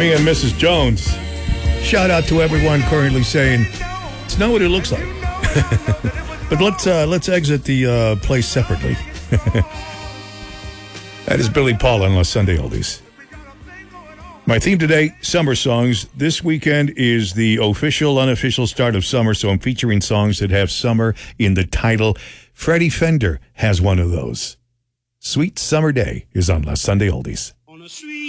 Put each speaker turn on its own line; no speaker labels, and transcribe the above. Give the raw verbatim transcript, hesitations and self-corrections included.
me and Missus Jones. Shout out to everyone currently saying, it's not what it looks like. But let's uh, let's exit the uh, place separately. That is Billy Paul on La Sunday Oldies. My theme today, summer songs. This weekend is the official, unofficial start of summer, so I'm featuring songs that have summer in the title. Freddie Fender has one of those. Sweet Summer Day is on La Sunday Oldies.